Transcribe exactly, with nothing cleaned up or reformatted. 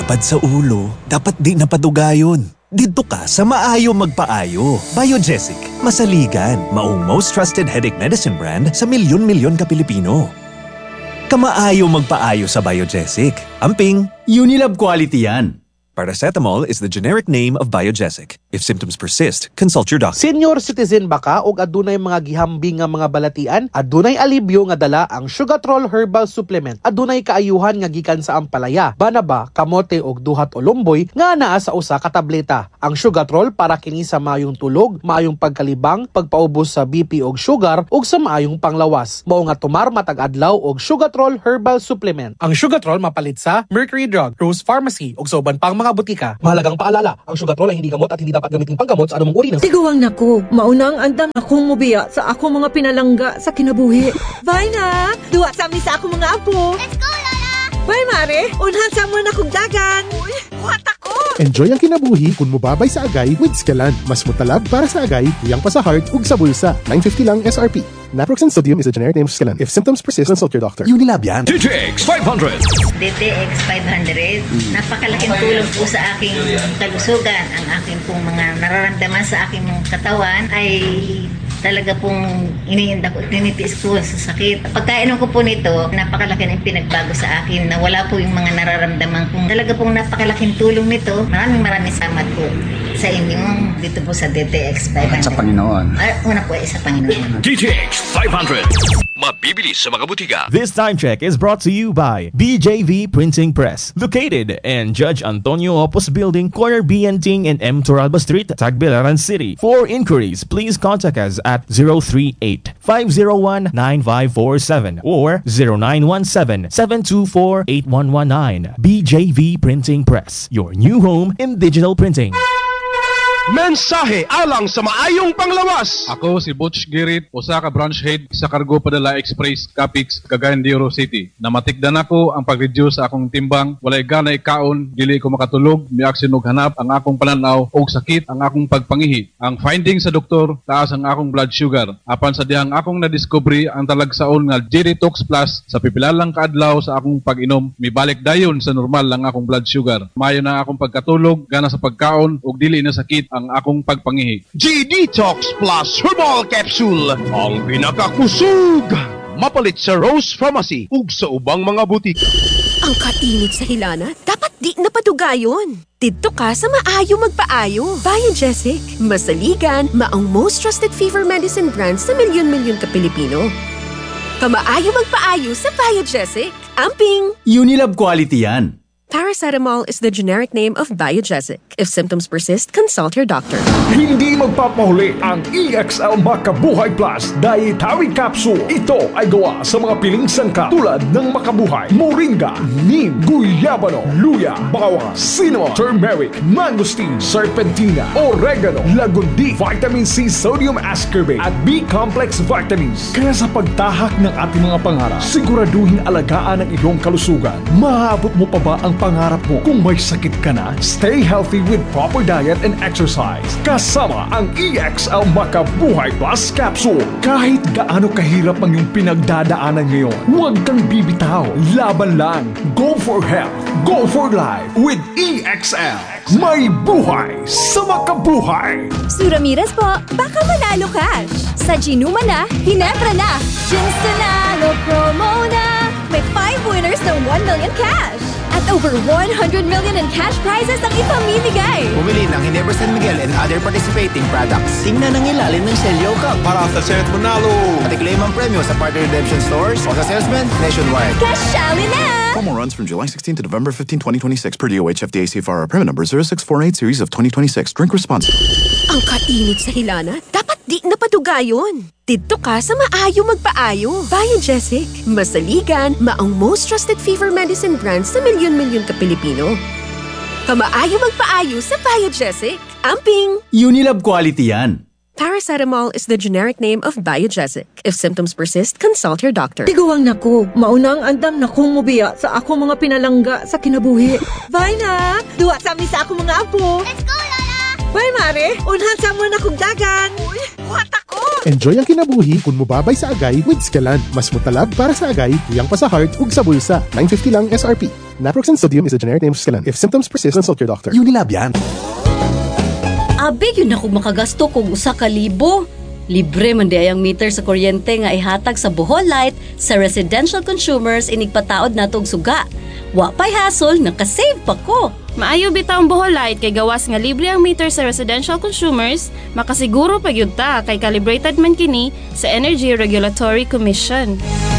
Lapad sa ulo, dapat di napadugayon. Dito ka sa Maayo Magpaayo. Biogesic, masaligan, maong most trusted headache medicine brand sa milyon-milyon ka Pilipino. Kamaayo magpaayo sa Biogesic. Amping, Unilab quality yan. Paracetamol is the generic name of Biogesic. If symptoms persist, consult your doctor. Senior citizen ba ka o adunay mga gihambing nga mga balatian? Adunay alibyo nga dala ang Sugatrol Herbal Supplement. Adunay kaayuhan nga gikan sa ampalaya, banaba, kamote og duhat o lumboy nga naa sa usa ka tableta. Ang Sugatrol para kini sa maayong tulog, maayong pagkalibang, pagpaubos sa B P og sugar ug sa maayong panglawas. Mao nga tumar matag adlaw og Sugatrol Herbal Supplement. Ang Sugatrol mapalit sa Mercury Drug, Rose Pharmacy ug sa uban pang mga butika. Mahalagang paalala, ang Sugatrol ay hindi gamot at hindi dapat gamitin panggamot sa anumang uri ng... Tiguang nako, maunang andam akong mubiya sa akong mga pinalangga sa kinabuhi. Bye na! Duwa sa amin sa akong mga apo. Let's go, Lola! Bye, Mare! Unhan sa mo na kong dagan. Uy, buhat ako! Enjoy ang kinabuhi kung mubabay sa agay with Scalan. Mas mutalab para sa agay, tuyang pa sa heart ug sa bulsa. nine fifty lang S R P. Naproxen sodium is a generic name of Scalan. If symptoms persist, consult your doctor. Unilab yan. D T X five hundred. D T X five hundred, napakalaking tulong po sa aking kalusugan. Ang aking pong mga nararamdaman sa aking katawan ay talaga pong iniinda ko, tinitiis ko sa sakit. Pagkainom ko po nito, napakalaki na yung pinagbago sa akin na wala po yung mga nararamdaman kong talaga pong napakalaking tulong nito. Maraming maraming salamat po sa inyo dito po sa D T X five hundred. At sa Panginoon. Ah, una po ay sa Panginoon. D T X five hundred. Mabibili sa mga butika. This time check is brought to you by B J V Printing Press, located in Judge Antonio Opus Building, corner B and Ting and M. Toralba Street, Tagbilaran City. For inquiries, please contact us at zero three eight, five zero one, nine five four seven or zero nine one seven, seven two four, eight one one nine. B J V Printing Press, your new home in digital printing. Mensahe alang sa maayong panglawas. Ako si Butch Girit, usa ka branch head sa Cargo Padala Express Capix, Cagayan de Oro City. Namatikdan ako ang pag-reduce sa akong timbang, walay gana ikaon, dili ko makatulog, miaksin og hanap ang akong pananaw og sakit ang akong pagpangihi. Ang finding sa doktor, taas ang akong blood sugar. Apan sa dihang akong nadiscovery ang talagsaon nga G-Detox Plus sa pipilalang kaadlaw sa akong pag-inom, mibalik dayon sa normal lang akong blood sugar. Mayo na akong pagkatulog, gana sa pagkaon ug dili na sakit ang akong pagpangihi. G-Detox Plus Herbal Capsule, ang pinakakusog. Mapalit sa Rose Pharmacy ug sa ubang mga butik. Ang kainit sa hilana, dapat di napadugayon. Dito ka sa Maayo Magpaayo. Biogesic, masaligan, maong most trusted fever medicine brand sa milyon-milyon ka Pilipino. Kamaayo Magpaayo sa Biogesic. Amping! Unilab quality yan. Paracetamol is the generic name of Biogesic. If symptoms persist, consult your doctor. Hindi magpapahuli ang E X L Makabuhay Plus Dietary Capsule. Ito ay gawa sa mga piling sangkap tulad ng Makabuhay, Moringa, Neem, Guyabano, Luya, Bawang, Cinnamon, Turmeric, Mangosteen, Serpentina, Oregano, Lagundi, Vitamin C, Sodium Ascorbate at B-complex vitamins. Kaya sa pagtahak ng ating mga pangarap, siguraduhin alagaan ang iyong kalusugan. Maabot mo pa ba ang pangarap mo? Kung may sakit ka na, stay healthy with proper diet and exercise. Kasama ang E X L Makabuhay Plus Capsule. Kahit gaano kahirap ang iyong pinagdadaanan ngayon, huwag kang bibitaw. Laban lang. Go for health. Go for life with E X L. May buhay sa makabuhay. Su Ramirez po, baka manalo cash. Sa Ginuma na, Hinebra na. Ginstanalo promo na. May five winners na one million cash. At over one hundred million in cash prizes ang ipamimigay. Pumili ng Ginebra San Miguel and other participating products. Tingnan ang ilalim ng selyo ka para sa Senate Manalo. At i-claim ang premyo sa partner redemption stores o sa salesman nationwide. Kasyali na! Promo runs from July sixteenth to November fifteenth, twenty twenty-six per D O H F D A C F R. Permit number zero six four eight series of twenty twenty-six. Drink responsibly. Ang kainit sa hilana, dapat di napadugayon. Dito ka sa Maayo Magpaayo. Biogesic, masaligan, maong most trusted fever medicine brand sa milyon-milyon ka Pilipino. Kamaayo Magpaayo sa Biogesic. Amping! Unilab quality yan. Paracetamol is the generic name of Biogesic. If symptoms persist, consult your doctor. Tiguang nako, maunang andam na kong mubiya sa akong mga pinalangga sa kinabuhi. Bye na! Duwa sa amin sa akong mga apo. Let's go, Lola! Bye, Mare! Unhan sa mo na kong dagan. Uy, buhat ako! Enjoy ang kinabuhi kung mubabay sa agay with Scalan. Mas mutalab para sa agay, tuyang pa sa heart ug sa bulsa. nine fifty lang S R P. Naproxen sodium is a generic name of Scalan. If symptoms persist, consult your doctor. Unilab yan. Abi yun ako makagasto kung usa ka libo. Libre man di ayang meter sa kuryente nga ihatag sa Bohol Light sa residential consumers inigpataod nato og suga. Wa pay hasol, nakasave pa ko. Maayo bitaw ang Bohol Light kay gawas nga libre ang meter sa residential consumers, makasiguro pa gyud ta kay calibrated man kini sa Energy Regulatory Commission.